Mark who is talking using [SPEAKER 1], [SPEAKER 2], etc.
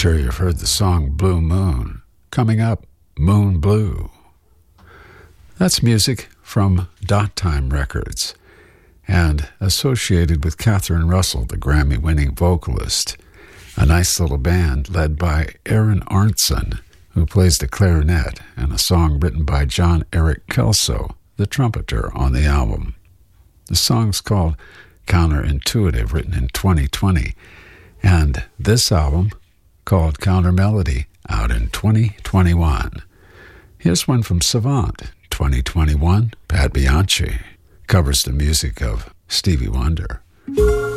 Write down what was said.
[SPEAKER 1] sure you've heard the song Blue Moon. Coming up, Moon Blue. That's music from Dot Time Records, and associated with Catherine Russell, the Grammy-winning vocalist, a nice little band led by Aaron Arntzen, who plays the clarinet, and a song written by John Eric Kelso, the trumpeter on the album. The song's called Counterintuitive, written in 2020, and this album, called Counter Melody, out in 2021. Here's one from Savant, 2021. Pat Bianchi covers the music of Stevie Wonder.